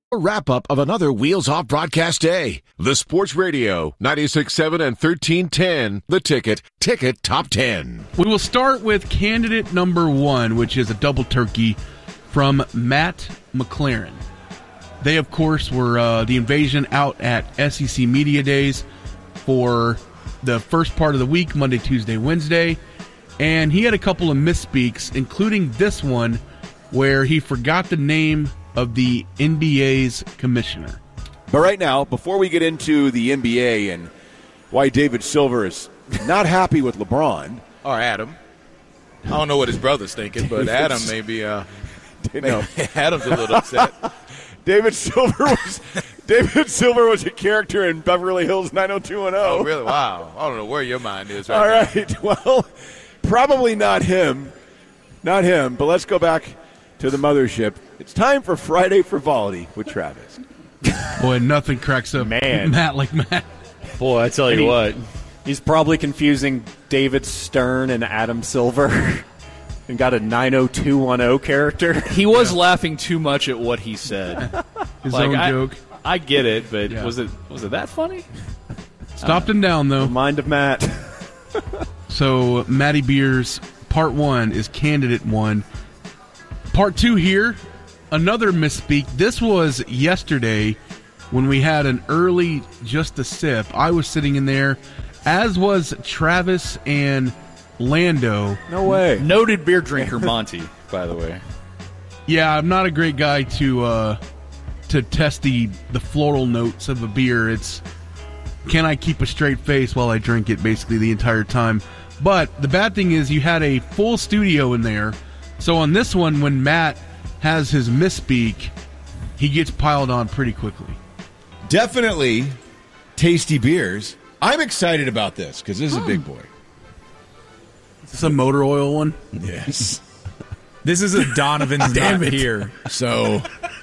A wrap-up of another Wheels Off broadcast day. The Sports Radio, 96.7 and 1310. The Ticket Top 10. We will start with candidate number 1, which is a double turkey from Matt McLaren. They, of course, were the Invasion out at SEC Media Days for the first part of the week, Monday, Tuesday, Wednesday. And he had a couple of misspeaks, including this one where he forgot the name of the NBA's commissioner. But right now, before we get into the NBA and why David Silver is not happy with LeBron. Or Adam. I don't know what his brother's thinking, but Adam may be, Adam's a little upset. David Silver was a character in Beverly Hills 90210. Oh, really? Wow. I don't know where your mind is right All now. right. Well, probably not him. Not him. But let's go back to the mothership. It's time for Friday Frivolity with Travis. Boy, nothing cracks up Matt like Matt. Boy, I tell you what. He's probably confusing David Stern and Adam Silver and got a 90210 character. He was laughing too much at what he said. His own joke. I get it, but was it that funny? Stopped him down, though. The mind of Matt. So, Matty Beers, part 1 is candidate 1. Part 2 here, another misspeak. This was yesterday when we had an early Just a Sip. I was sitting in there, as was Travis and Lando. No way. Noted beer drinker Monty, by the way. Yeah, I'm not a great guy to test the floral notes of a beer. It's, can I keep a straight face while I drink it basically the entire time? But the bad thing is you had a full studio in there. So on this one, when Matt has his misspeak, he gets piled on pretty quickly. Definitely tasty beers. I'm excited about this because this is a big boy. Is this a motor oil one? Yes. This is a Donovan's not here. So,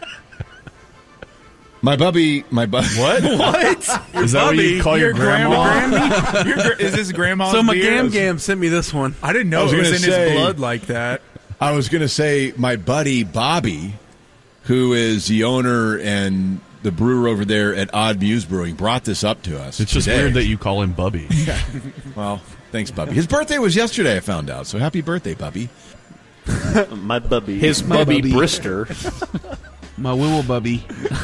my bubby. What? Is that what you call your grandma? Is this grandma's So my beer? Gam sent me this one. I didn't know it was in his blood like that. I was going to say my buddy Bobby, who is the owner and the brewer over there at Odd Muse Brewing, brought this up to us. It's just weird that you call him Bubby. Yeah. Well, thanks, Bubby. His birthday was yesterday, I found out. So happy birthday, Bubby. My bubby. His Bubby Brister. My Willow Bubby.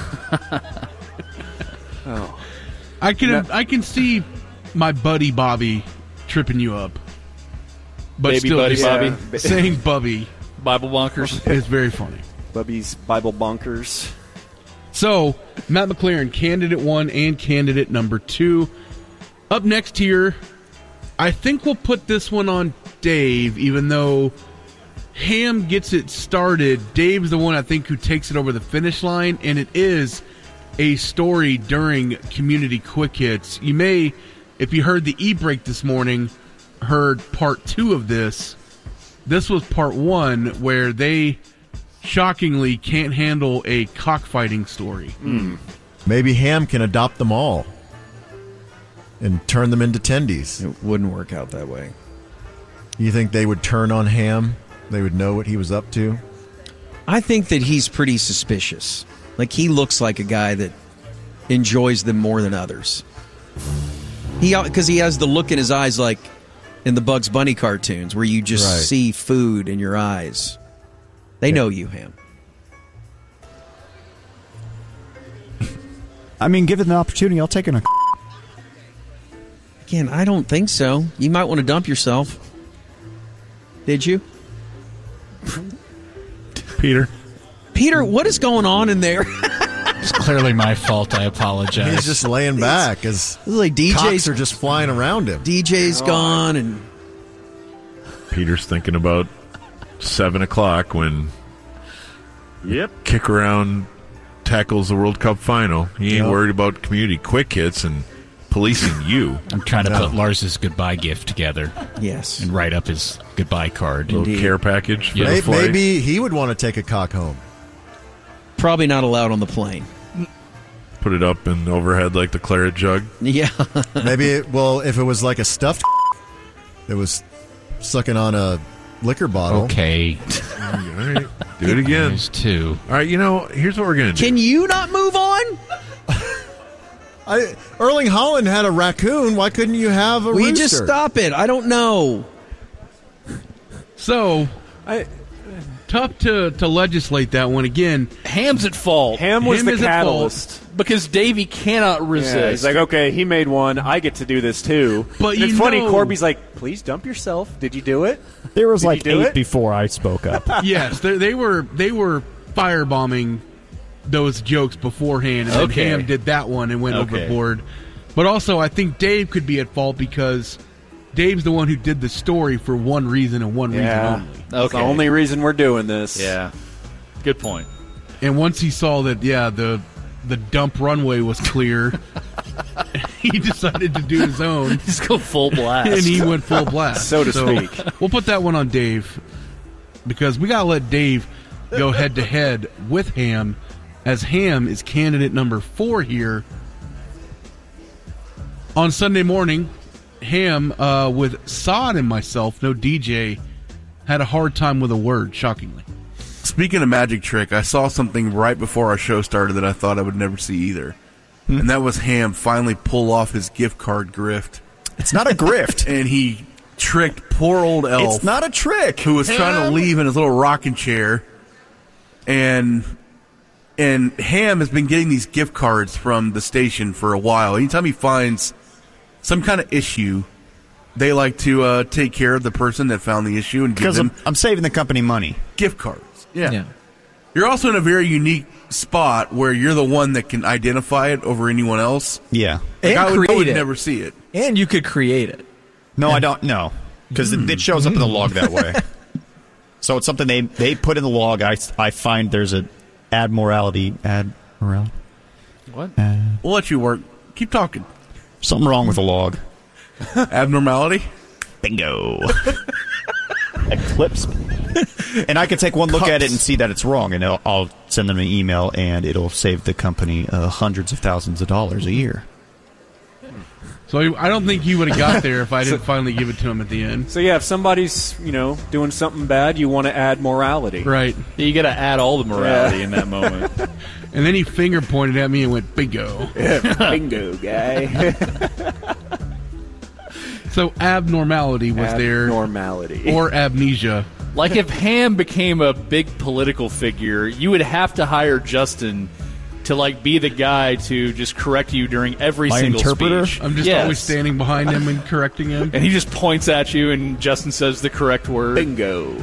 Oh. I can see my buddy Bobby tripping you up. But Baby still, buddy just Bobby. saying Bubby Bible bonkers. is very funny. Bubby's Bible Bonkers. So, Matt McLaren, candidate 1 and candidate number 2. Up next here, I think we'll put this one on Dave, even though Ham gets it started. Dave's the one, I think, who takes it over the finish line, and it is a story during Community Quick Hits. You may, if you heard the e-break this morning, heard part 2 of this. This was part 1 where they shockingly can't handle a cockfighting story. Maybe Ham can adopt them all and turn them into tendies. It wouldn't work out that way. You think they would turn on Ham? They would know what he was up to? I think that he's pretty suspicious. Like, he looks like a guy that enjoys them more than others. Because he has the look in his eyes like in the Bugs Bunny cartoons where you just see food in your eyes. They know you, Ham. I mean, given the opportunity, I'll take a... Again, I don't think so. You might want to dump yourself. Did you? Peter, what is going on in there? It's clearly my fault. I apologize. He's just laying back as like cocks are just flying around him. DJ's gone, and Peter's thinking about 7 o'clock when Kick Around tackles the World Cup final. He ain't worried about Community Quick Hits and policing you. I'm trying to put Lars's goodbye gift together. Yes. And write up his goodbye card. Little care package. Yeah. Maybe he would want to take a cock home. Probably not allowed on the plane. Put it up in overhead like the claret jug. Yeah. Maybe, if it was like a stuffed that was sucking on a liquor bottle. Okay. All right. Do it again. There's two. All right, here's what we're going to do. Can you not move on? Erling Haaland had a raccoon. Why couldn't you have a Will you rooster? just stop it? I don't know. So, tough to legislate that one again. Ham's at fault. Ham was the catalyst. Because Davey cannot resist. Yeah, he's like, okay, he made one. I get to do this too. But it's funny. Corby's like, please dump yourself. Did you do it? There was like 8 it? before I spoke up. Yes, they were firebombing those jokes beforehand, and then Ham did that one and went overboard. But also, I think Dave could be at fault because Dave's the one who did the story for one reason and one reason only. That's the only reason we're doing this. Yeah. Good point. And once he saw that, the dump runway was clear, he decided to do his own. Just go full blast. And he went full blast. so to speak. We'll put that one on Dave because we got to let Dave go head-to-head with Ham, as Ham is candidate number 4 here. On Sunday morning, Ham, with Sod and myself, no DJ, had a hard time with a word, shockingly. Speaking of magic trick, I saw something right before our show started that I thought I would never see either. And that was Ham finally pull off his gift card grift. It's not a grift. And he tricked poor old Elf. It's not a trick. Who was trying to leave in his little rocking chair. And Ham has been getting these gift cards from the station for a while. Anytime he finds some kind of issue, they like to take care of the person that found the issue and give them I'm saving the company money. Gift cards. Yeah. You're also in a very unique spot where you're the one that can identify it over anyone else. Yeah. Like And I would create it. never see it. And you could create it. No, I don't. No, because it shows up in the log that way. So it's something they put in the log. I find there's an abnormality. What? We'll let you work. Keep talking. Something wrong with the log. Abnormality? Bingo. Eclipse. And I can take one look at it and see that it's wrong, and I'll send them an email, and it'll save the company hundreds of thousands of dollars a year. So I don't think he would have got there if I didn't finally give it to him at the end. So yeah, if somebody's doing something bad, you want to add morality, right? You got to add all the morality in that moment. And then he finger pointed at me and went, bingo. Bingo, guy. So abnormality was there. Abnormality. Or amnesia. Like if Ham became a big political figure, you would have to hire Justin to be the guy to just correct you during every single interpreter? speech. I'm just always standing behind him and correcting him. And he just points at you and Justin says the correct word. Bingo.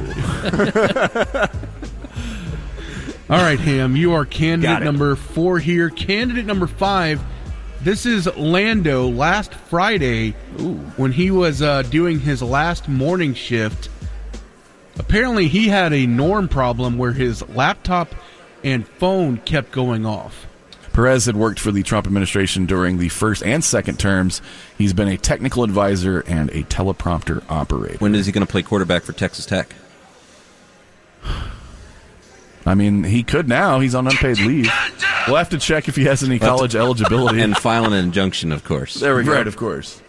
All right, Ham, you are candidate number 4 here. Candidate number 5, this is Lando last Friday when he was doing his last morning shift. Apparently he had a Norm problem where his laptop and phone kept going off. Perez had worked for the Trump administration during the first and second terms. He's been a technical advisor and a teleprompter operator. When is he going to play quarterback for Texas Tech? I mean, he could now. He's on unpaid leave. We'll have to check if he has any college eligibility. And file an injunction, of course. There we go. Right, of course.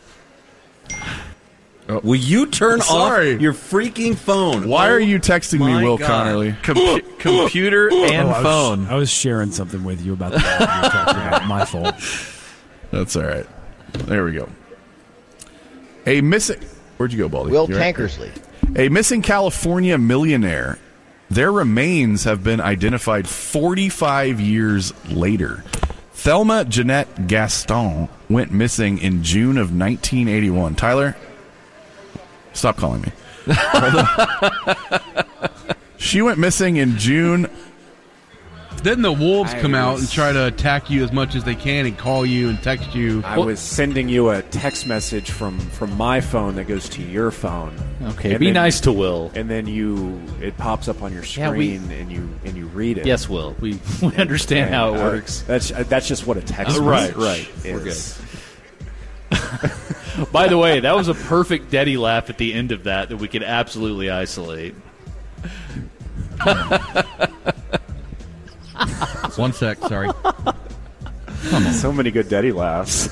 Oh. Will you turn off your freaking phone? Why are you texting me, Will Connerly? Computer and phone. I was sharing something with you about that. You were talking about. My fault. That's all right. There we go. A missing... Where'd you go, Baldy? Will You right? Tankersley. A missing California millionaire. Their remains have been identified 45 years later. Thelma Jeanette Gaston went missing in June of 1981. Tyler... Stop calling me. She went missing in June. Then the wolves come out and try to attack you as much as they can and call you and text you. I was sending you a text message from my phone that goes to your phone. Okay, be nice to Will. And then it pops up on your screen and you read it. Yes, Will. We understand how it works. That's just what a text right, message right. is. We're good. By the way, that was a perfect Deddy laugh at the end of that we could absolutely isolate. 1 sec, sorry. Come on. So many good Deddy laughs.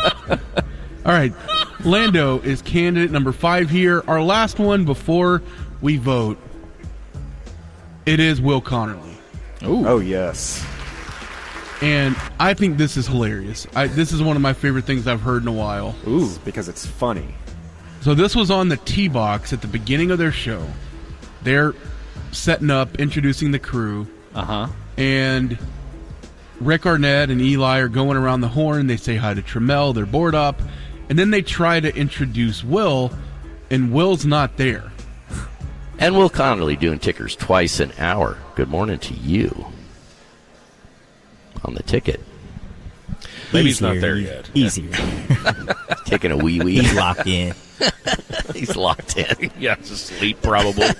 All right, Lando is candidate number 5 here. Our last one before we vote, it is Will Connerly. Ooh. Oh, yes. And I think this is hilarious. This is one of my favorite things I've heard in a while. Ooh, because it's funny. So this was on the tee box at the beginning of their show. They're setting up, introducing the crew. Uh-huh. And Rick Arnett and Eli are going around the horn. They say hi to Trammell. They're bored up. And then they try to introduce Will, and Will's not there. And Will Connerly doing tickers twice an hour. Good morning to you. On the ticket. Maybe he's not there yet. Easier. Taking a wee-wee. He's locked in. He's locked in. Yeah, it's asleep probably.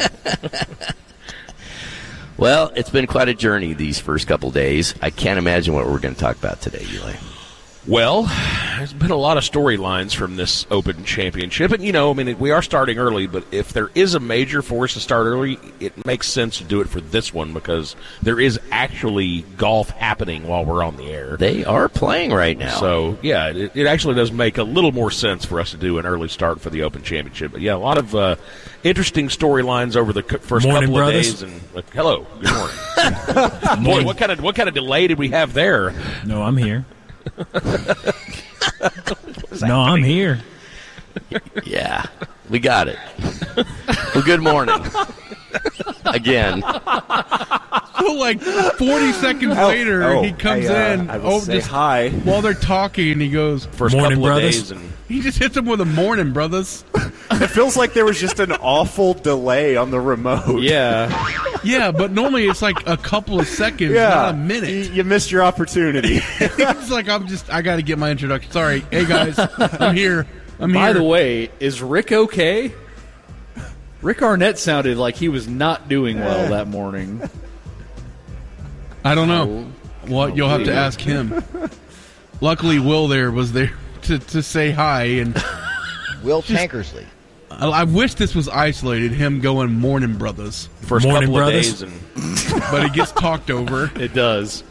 Well, it's been quite a journey these first couple days. I can't imagine what we're going to talk about today, Eli. Well, there's been a lot of storylines from this Open Championship. And, we are starting early, but if there is a major for us to start early, it makes sense to do it for this one because there is actually golf happening while we're on the air. They are playing right now. So, yeah, it actually does make a little more sense for us to do an early start for the Open Championship. But, yeah, a lot of interesting storylines over the first morning, couple of brothers. days. And hello, good morning. Boy, what kind of delay did we have there? No, I'm here. No, I'm here. Yeah, we got it. Well, good morning. Again. So, 40 seconds later, he comes in. I will say hi. While they're talking, and he goes, first morning, couple of brothers. days. And he just hits him with a morning, brothers. It feels like there was just an awful delay on the remote. Yeah. Yeah, but normally it's like a couple of seconds, not a minute. You missed your opportunity. It's like I got to get my introduction. Sorry. Hey, guys, I'm here. By the way, is Rick okay? Rick Arnett sounded like he was not doing well that morning. I don't know. Well, you'll have to ask him. Luckily, Will was there to say hi. And Will Tankersley. I wish this was isolated, him going morning, brothers. First morning, couple brothers. of days. But it gets talked over. It does.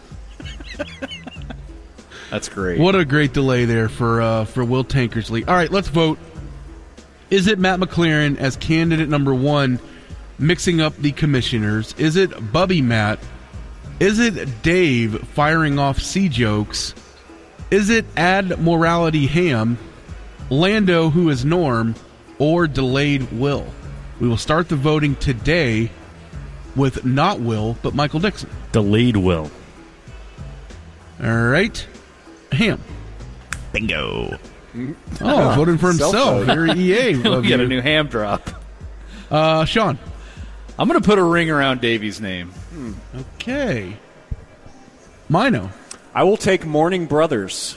That's great. What a great delay there for Will Tankersley. All right, let's vote. Is it Matt McLaren as candidate number 1, mixing up the commissioners? Is it Bubby Matt? Is it Dave firing off C-jokes? Is it Ad Morality Ham, Lando who is Norm, or Delayed Will? We will start the voting today with not Will, but Michael Dixon. Delayed Will. All right. Ham. Bingo. Oh, voting for himself. Very EA. We'll get a new ham drop. Sean. I'm going to put a ring around Davy's name. Okay. Mino. I will take Morning Brothers.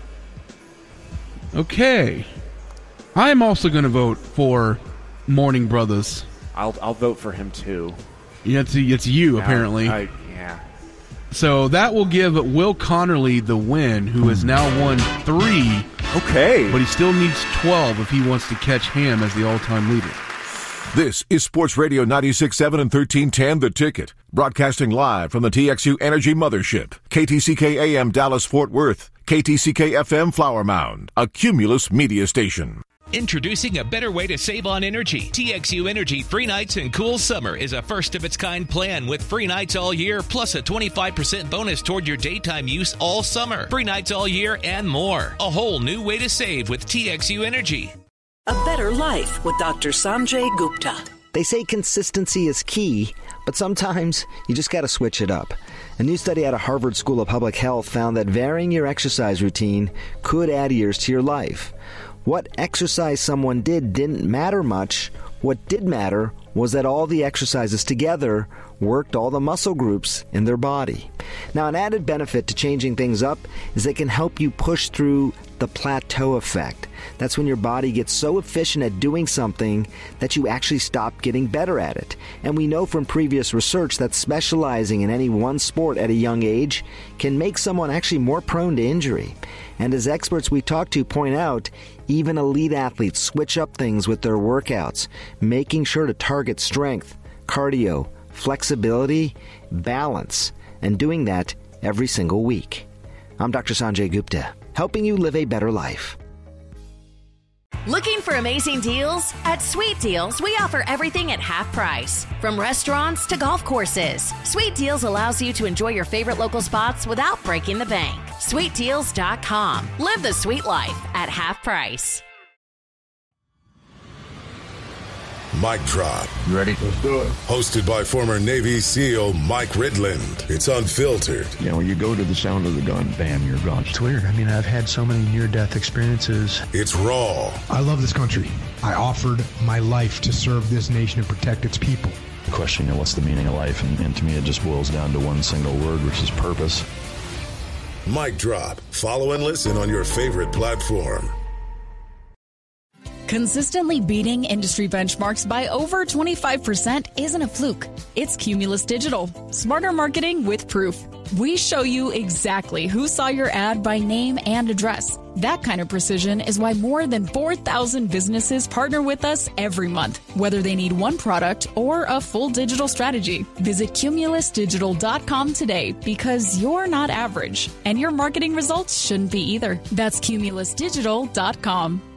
Okay. I'm also going to vote for Morning Brothers. I'll vote for him too. Yeah, it's you apparently. Yeah. So that will give Will Connerly the win, who has now won 3. Okay. But he still needs 12 if he wants to catch Ham as the all-time leader. This is Sports Radio 96.7 and 1310 The Ticket, broadcasting live from the TXU Energy Mothership, KTCK AM Dallas-Fort Worth, KTCK FM Flower Mound, a Cumulus media station. Introducing a better way to save on energy. TXU Energy Free Nights and Cool Summer is a first-of-its-kind plan with free nights all year, plus a 25% bonus toward your daytime use all summer. Free nights all year and more. A whole new way to save with TXU Energy. A better life with Dr. Sanjay Gupta. They say consistency is key, but sometimes you just got to switch it up. A new study out of Harvard School of Public Health found that varying your exercise routine could add years to your life. What exercise someone did didn't matter much. What did matter was that all the exercises together worked all the muscle groups in their body. Now, an added benefit to changing things up is they can help you push through the plateau effect. That's when your body gets so efficient at doing something that you actually stop getting better at it. And we know from previous research that specializing in any one sport at a young age can make someone actually more prone to injury. And as experts we talk to point out, even elite athletes switch up things with their workouts, making sure to target strength, cardio, flexibility, balance, and doing that every single week. I'm Dr. Sanjay Gupta, helping you live a better life. Looking for amazing deals? At Sweet Deals, we offer everything at half price. From restaurants to golf courses, Sweet Deals allows you to enjoy your favorite local spots without breaking the bank. SweetDeals.com. Live the sweet life at half price. Mic Drop. You ready? Let's do it. Hosted by former Navy SEAL Mike Ridland. It's unfiltered. You know, when you go to the sound of the gun, bam, you're gone. It's weird. I mean, I've had so many near-death experiences. It's raw. I love this country. I offered my life to serve this nation and protect its people. The question, what's the meaning of life? And to me, it just boils down to one single word, which is purpose. Mic Drop. Follow and listen on your favorite platform. Consistently beating industry benchmarks by over 25% isn't a fluke. It's Cumulus Digital. Smarter marketing with proof. We show you exactly who saw your ad by name and address. That kind of precision is why more than 4,000 businesses partner with us every month, whether they need one product or a full digital strategy. Visit cumulusdigital.com today because you're not average, and your marketing results shouldn't be either. That's cumulusdigital.com.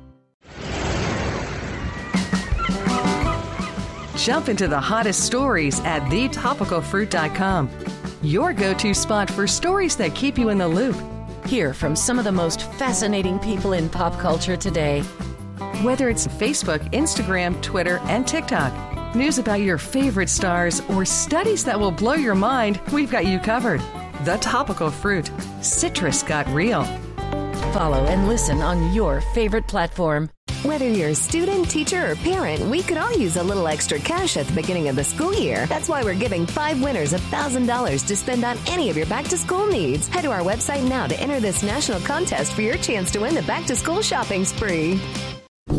Jump into the hottest stories at thetopicalfruit.com. Your go-to spot for stories that keep you in the loop. Hear from some of the most fascinating people in pop culture today. Whether it's Facebook, Instagram, Twitter, and TikTok, news about your favorite stars, or studies that will blow your mind, we've got you covered. The Topical Fruit. Citrus got real. Follow and listen on your favorite platform. Whether you're a student, teacher, or parent, we could all use a little extra cash at the beginning of the school year. That's why we're giving 5 winners $1,000 to spend on any of your back-to-school needs. Head to our website now to enter this national contest for your chance to win the back-to-school shopping spree.